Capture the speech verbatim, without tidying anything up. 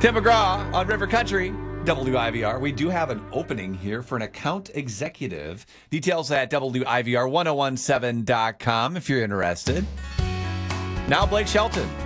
Tim McGraw on River Country, W I V R. We do have an opening here for an account executive. Details at W I V R ten seventeen dot com if you're interested. Now Blake Shelton